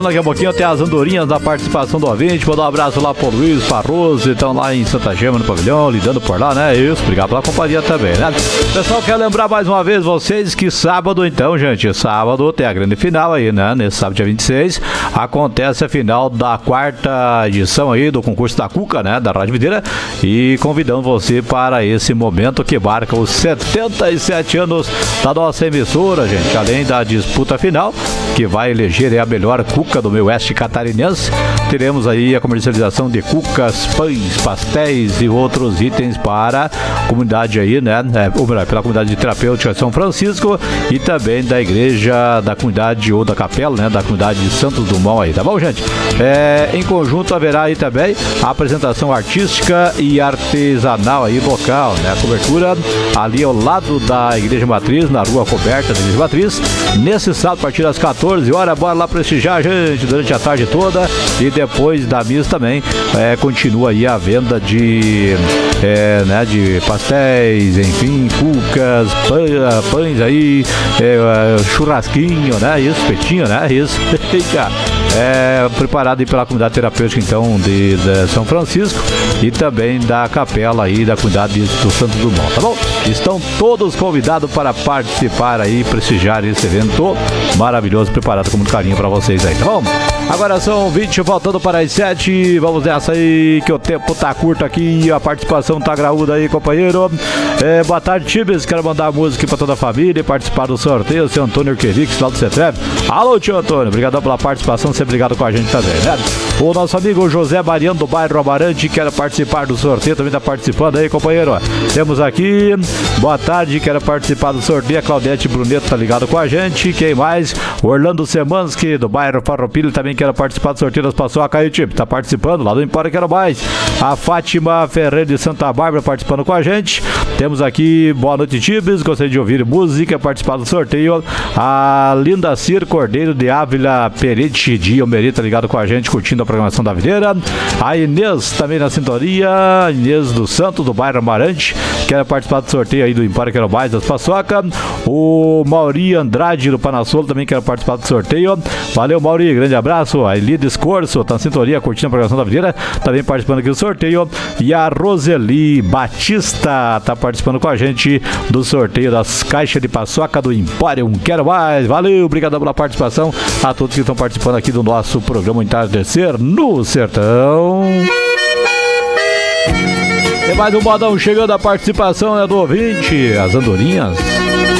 Daqui a pouquinho tem as andorinhas da participação do ouvinte. Vou dar um abraço lá pro Luiz, pra Rose, estão lá em Santa Gema, no pavilhão, lidando por lá, né? Isso, obrigado pela companhia também, né? Pessoal, quero lembrar mais uma vez vocês que sábado, então, gente, sábado tem a grande final aí, né? Nesse sábado, dia 26, acontece a final da quarta edição aí do concurso da Cuca, né? Da Rádio Videira. E convidando você para esse momento que marca os 77 anos da nossa emissora, gente. Além da disputa final, que vai eleger a melhor Cuca do meio oeste catarinense, teremos aí a comercialização de cucas, pães, pastéis e outros itens para a comunidade aí, né? Ou melhor, pela comunidade de terapêutica São Francisco e também da igreja da comunidade ou da capela, né? Da comunidade de Santos Dumont aí, tá bom, gente? Em conjunto haverá aí também a apresentação artística e artesanal aí local, né? A cobertura ali ao lado da Igreja Matriz, na rua coberta da Igreja Matriz, nesse sábado a partir das 14 horas, bora lá prestigiar, gente, durante a tarde toda. E depois da missa também continua aí a venda de né, de pastéis, enfim, cucas, pães aí, churrasquinho, né, isso, petinho, né, isso, preparado aí pela comunidade terapêutica então de São Francisco e também da capela aí da comunidade do Santos Dumont, tá bom? Estão todos convidados para participar aí, prestigiar esse evento maravilhoso, preparado com muito carinho para vocês aí, tá bom? Agora são 20, faltando para as 7, vamos nessa aí, que o tempo tá curto aqui, a participação tá graúda aí, companheiro. Boa tarde, Tibes, quero mandar música para toda a família e participar do sorteio, seu Antônio Urquerix, lá do CETREP. Alô, tio Antônio, obrigadão pela participação, sempre ligado com a gente também, né? O nosso amigo José Mariano do bairro Amarante, quer participar do sorteio, também tá participando aí, companheiro. Temos aqui, boa tarde, quero participar do sorteio, a Claudete Bruneto tá ligado com a gente, quem mais? O Orlando Semansky, do bairro Farroupilha, também quer participar do sorteio das Paçoca aí, tipo, tá participando lá do Empório Quero Mais. A Fátima Ferreira de Santa Bárbara participando com a gente. Temos aqui, boa noite, Tibes, gostaria de ouvir música, participar do sorteio. A Linda Cir Cordeiro de Ávila Perete de Almeri tá ligado com a gente, curtindo a programação da Videira. A Inês também na sintonia, Inês do Santo, do bairro Amarante, quer participar do sorteio aí do Empório Quero Mais das Paçoca. O Mauri Andrade do Panassolo também quer participar do sorteio. Valeu, Mauri, grande abraço. A Elides Corso tá na sintonia, curtindo a programação da Videira, também participando aqui do sorteio. E a Roseli Batista tá participando com a gente do sorteio das caixas de paçoca do Empório Quero Mais. Valeu, obrigado pela participação a todos que estão participando aqui do nosso programa Entardecer no Sertão. Tem mais um modão chegando, a participação do ouvinte, as andorinhas.